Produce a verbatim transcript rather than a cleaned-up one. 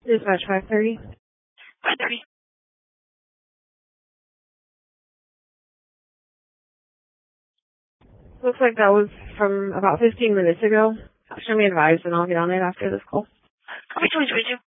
Dispatch five thirty. five thirty. Looks like that was from about fifteen minutes ago. Show me advised and I'll get on it after this call. Copy twenty twenty-two.